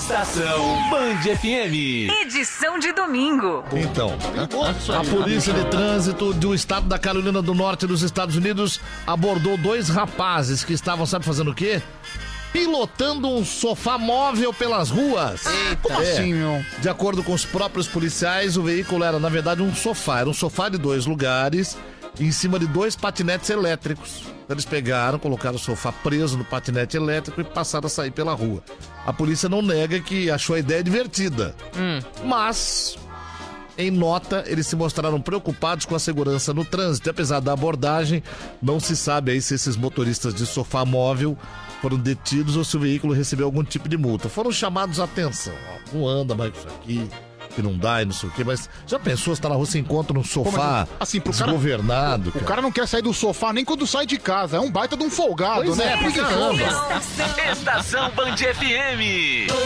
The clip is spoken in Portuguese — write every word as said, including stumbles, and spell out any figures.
Estação Band F M. Edição de domingo. Então, a polícia de trânsito do estado da Carolina do Norte dos Estados Unidos abordou dois rapazes que estavam, sabe, fazendo o quê? Pilotando um sofá móvel pelas ruas. Eita, como É. assim, meu? De acordo com os próprios policiais, o veículo era, na verdade, um sofá. Era um sofá de dois lugares, em cima de dois patinetes elétricos. Eles pegaram, colocaram o sofá preso no patinete elétrico e passaram a sair pela rua. A polícia não nega que achou a ideia divertida. Hum. Mas, em nota, eles se mostraram preocupados com a segurança no trânsito. E, apesar da abordagem, não se sabe aí se esses motoristas de sofá móvel foram detidos ou se o veículo recebeu algum tipo de multa. Foram chamados a atenção. Ó, não anda mais com isso aqui, que não dá e não sei o quê. Mas já pensou, você tá na rua, você encontra um sofá Pô, assim, pro cara- desgovernado, O cara? cara não quer sair do sofá nem quando sai de casa. É um baita de um folgado, Pois né? é, pra caramba. Estação Band F M.